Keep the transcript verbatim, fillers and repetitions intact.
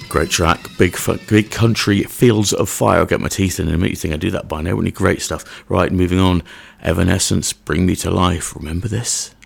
Great track, big fu- big country, Fields of Fire. I'll get my teeth in in a minute. You think I do that by now? Really great stuff. Right, moving on. Evanescence, Bring Me to Life. Remember this?